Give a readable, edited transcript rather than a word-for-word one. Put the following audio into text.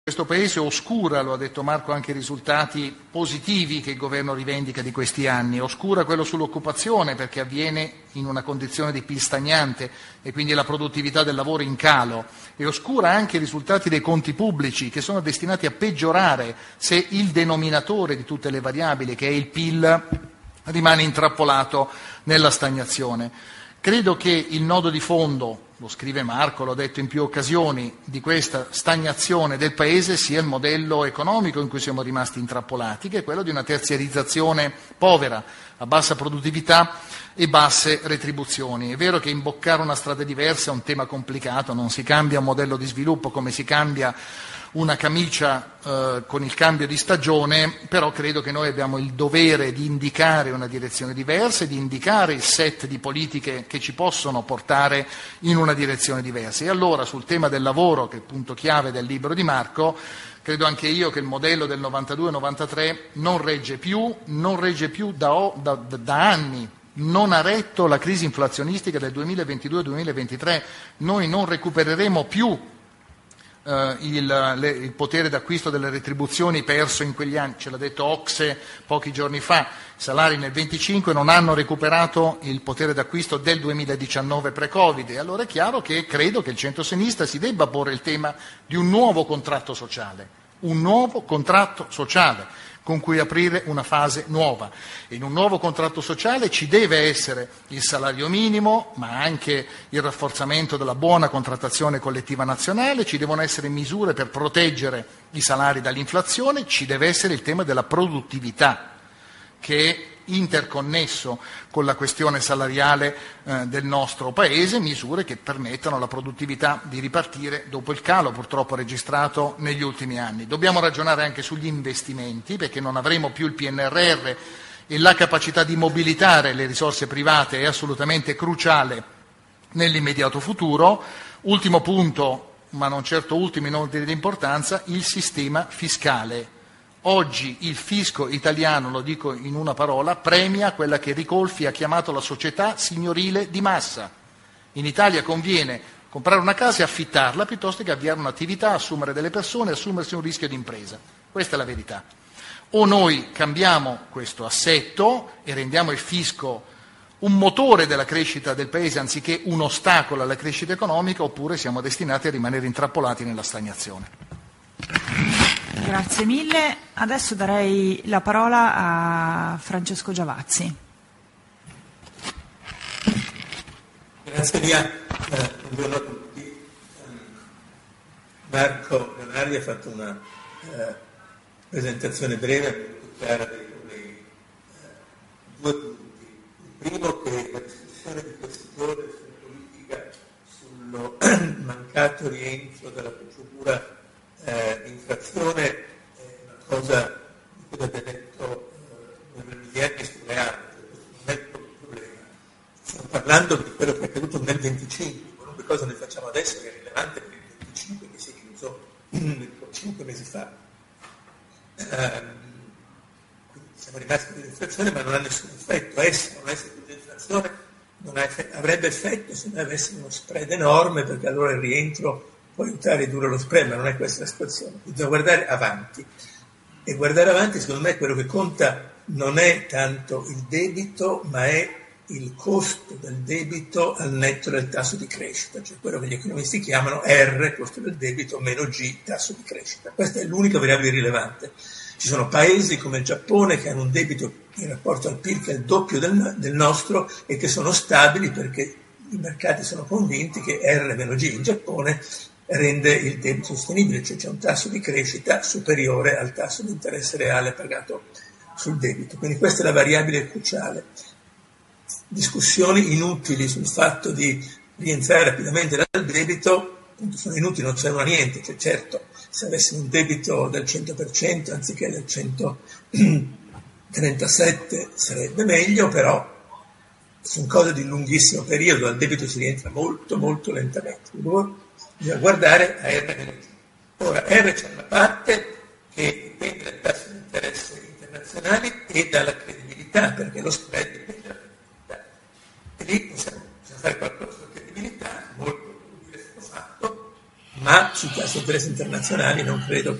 Questo Paese oscura, lo ha detto Marco, anche i risultati positivi che il governo rivendica di questi anni. Oscura quello sull'occupazione perché avviene in una condizione di PIL stagnante e quindi la produttività del lavoro in calo, e oscura anche i risultati dei conti pubblici che sono destinati a peggiorare se il denominatore di tutte le variabili, che è il PIL, rimane intrappolato nella stagnazione. Credo che il nodo di fondo, lo scrive Marco, l'ho detto in più occasioni, di questa stagnazione del Paese sia il modello economico in cui siamo rimasti intrappolati, che è quello di una terziarizzazione povera, a bassa produttività e basse retribuzioni. È vero che imboccare una strada diversa è un tema complicato, non si cambia un modello di sviluppo come si cambia una camicia con il cambio di stagione, però credo che noi abbiamo il dovere di indicare una direzione diversa e di indicare il set di politiche che ci possono portare in una direzione diversa. E allora sul tema del lavoro, che è il punto chiave del libro di Marco, credo anche io che il modello del 92-93 non regge più da anni. Non ha retto la crisi inflazionistica del 2022-2023, noi non recupereremo più il potere d'acquisto delle retribuzioni perso in quegli anni, ce l'ha detto Ocse pochi giorni fa. I salari nel 25 non hanno recuperato il potere d'acquisto del 2019 pre-Covid, e allora è chiaro che credo che il centro-sinistra si debba porre il tema di un nuovo contratto sociale con cui aprire una fase nuova. In un nuovo contratto sociale ci deve essere il salario minimo, ma anche il rafforzamento della buona contrattazione collettiva nazionale, ci devono essere misure per proteggere i salari dall'inflazione, ci deve essere il tema della produttività, che è interconnesso con la questione salariale del nostro Paese, misure che permettano alla produttività di ripartire dopo il calo purtroppo registrato negli ultimi anni. Dobbiamo ragionare anche sugli investimenti, perché non avremo più il PNRR e la capacità di mobilitare le risorse private è assolutamente cruciale nell'immediato futuro. Ultimo punto, ma non certo ultimo in ordine di importanza, il sistema fiscale. Oggi il fisco italiano, lo dico in una parola, premia quella che Ricolfi ha chiamato la società signorile di massa. In Italia conviene comprare una casa e affittarla piuttosto che avviare un'attività, assumere delle persone, assumersi un rischio di impresa. Questa è la verità. O noi cambiamo questo assetto e rendiamo il fisco un motore della crescita del Paese anziché un ostacolo alla crescita economica, oppure siamo destinati a rimanere intrappolati nella stagnazione. Grazie mille. Adesso darei la parola a Francesco Giavazzi. Grazie Lia, buongiorno a tutti. Marco Leonardi ha fatto una presentazione breve, molto chiara dei problemi. Due punti. Il primo, che la discussione di questi giorni sulla politica, sul mancato rientro dalla procedura di infrazione è una cosa di cui avete detto negli anni sulle altre, questo non è il problema. Stiamo parlando di quello che è accaduto nel 25, qualunque cosa noi facciamo adesso che è rilevante per il 25 che si è chiuso 5 mesi fa. Quindi siamo rimasti con l'inflazione, ma non ha nessun effetto. Non essere più l'inflazione avrebbe effetto se noi avessimo uno spread enorme, perché allora il rientro può aiutare a ridurre lo spread, ma non è questa la situazione. Bisogna guardare avanti. E guardare avanti, secondo me, quello che conta non è tanto il debito, ma è il costo del debito al netto del tasso di crescita, cioè quello che gli economisti chiamano R, costo del debito, meno G, tasso di crescita. Questa è l'unica variabile rilevante. Ci sono paesi come il Giappone che hanno un debito in rapporto al PIL che è il doppio del nostro e che sono stabili perché i mercati sono convinti che R meno G in Giappone rende il debito sostenibile, cioè c'è un tasso di crescita superiore al tasso di interesse reale pagato sul debito. Quindi questa è la variabile cruciale. Discussioni inutili sul fatto di rientrare rapidamente dal debito, appunto, sono inutili, non servono a niente. Cioè, certo, se avessimo un debito del 100% anziché del 137 sarebbe meglio, però sono cose di lunghissimo periodo, al debito si rientra molto molto lentamente. Bisogna guardare a R. Ora, R c'è una parte che dipende dal tasso di interesse internazionali e dalla credibilità, perché lo spread dipende dalla credibilità. E lì possiamo fare qualcosa sulla credibilità, molto utile è stato fatto, ma sul tasso di interessi internazionali non credo